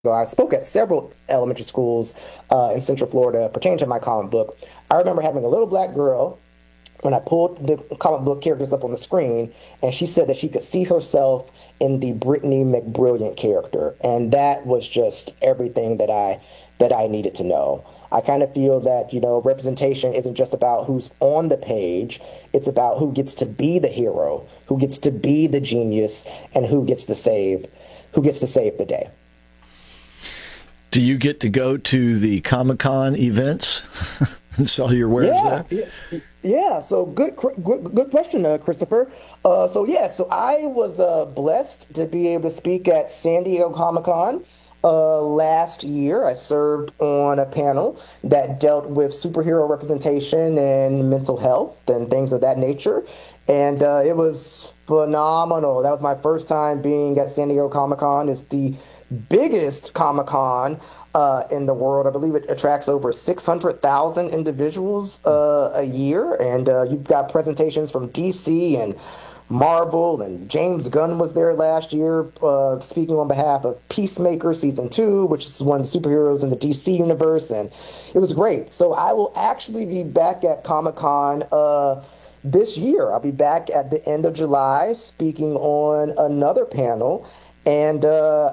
ago, I spoke at several elementary schools in Central Florida pertaining to my comic book. I remember having a little black girl when I pulled the comic book characters up on the screen, and she said that she could see herself in the Brittany McBrilliant character, and that was just everything that I needed to know. I kind of feel that representation isn't just about who's on the page; it's about who gets to be the hero, who gets to be the genius, and who gets to save the day. Do you get to go to the Comic-Con events and sell your wares Yeah, there? yeah. So good question, Christopher. So I was blessed to be able to speak at San Diego Comic Con last year. I served on a panel that dealt with superhero representation and mental health and things of that nature, and it was phenomenal. That was my first time being at San Diego Comic Con. It's the biggest Comic Con in the world. I believe it attracts over 600,000 individuals a year, and you've got presentations from DC and Marvel, and James Gunn was there last year speaking on behalf of Peacemaker Season 2, which is one of the superheroes in the DC universe, and it was great. So I will actually be back at Comic Con this year. I'll be back at the end of July speaking on another panel. And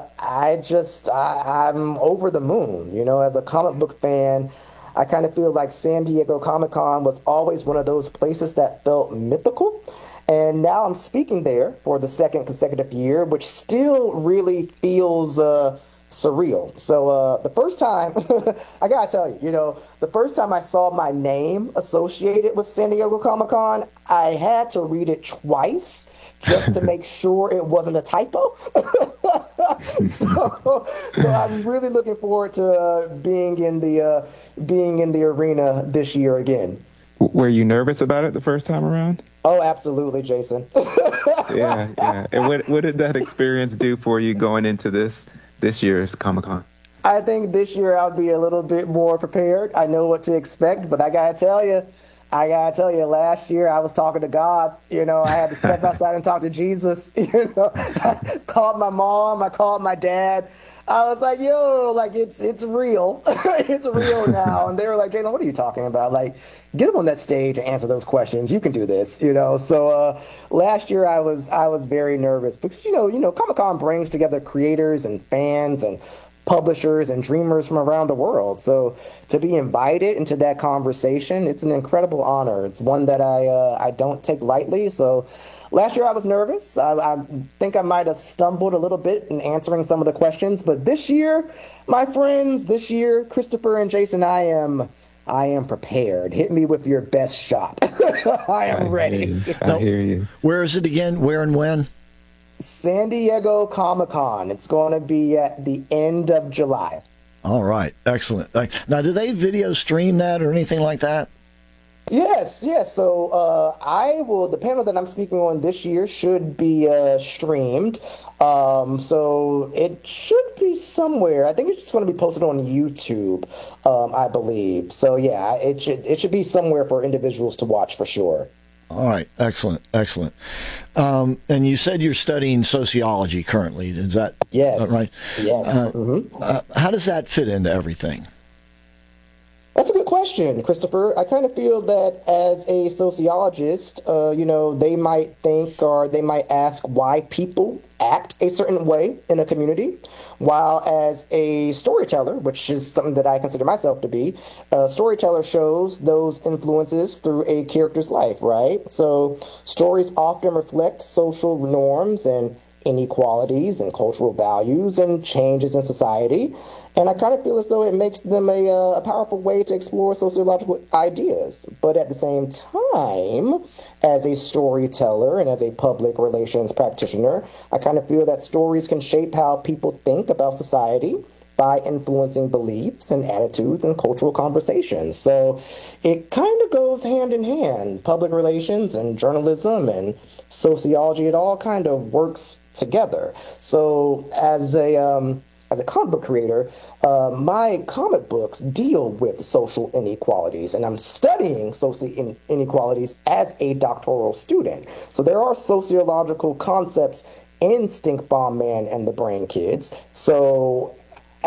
I'm over the moon. As a comic book fan, I kind of feel like San Diego Comic Con was always one of those places that felt mythical. And now I'm speaking there for the second consecutive year, which still really feels surreal. So the first time, I gotta tell you, the first time I saw my name associated with San Diego Comic Con, I had to read it twice just to make sure it wasn't a typo. So I'm really looking forward to being in the arena this year again. Were you nervous about it the first time around? Oh, absolutely, Jason. Yeah, yeah. And what did that experience do for you going into this year's Comic-Con? I think this year I'll be a little bit more prepared. I know what to expect, but I gotta tell you, last year I was talking to God. I had to step outside and talk to Jesus. I called my mom, I called my dad. I was like, yo, like it's real. It's real now. And they were like, Jalen, what are you talking about? Like, get up on that stage and answer those questions. You can do this, So last year I was very nervous because Comic-Con brings together creators and fans and publishers and dreamers from around the world. So to be invited into that conversation, it's an incredible honor. It's one that I don't take lightly. So last year I was nervous. I think I might have stumbled a little bit in answering some of the questions, but this year, my friends, Christopher and Jason, I am prepared. Hit me with your best shot. I am ready. I hear you. Where is it again? Where and when? San Diego Comic Con. It's going to be at the end of July. All right. Excellent. Now, do they video stream that or anything like that? Yes, yes. So the panel that I'm speaking on this year should be streamed. So it should be somewhere. I think it's just going to be posted on YouTube, I believe. So yeah, it should be somewhere for individuals to watch for sure. All right. Excellent. Excellent. And you said you're studying sociology currently. Is that Yes. right? Yes. How does that fit into everything? That's a good question, Christopher. I kind of feel that as a sociologist, they might think or they might ask why people act a certain way in a community, while as a storyteller, which is something that I consider myself to be, a storyteller shows those influences through a character's life, right? So stories often reflect social norms and inequalities and cultural values and changes in society. And I kind of feel as though it makes them a powerful way to explore sociological ideas. But at the same time, as a storyteller and as a public relations practitioner, I kind of feel that stories can shape how people think about society by influencing beliefs and attitudes and cultural conversations. So it kind of goes hand in hand. Public relations and journalism and sociology, it all kind of works together. So as a comic book creator, my comic books deal with social inequalities, and I'm studying social inequalities as a doctoral student. So there are sociological concepts in Stink Bomb Man and the Brain Kids. So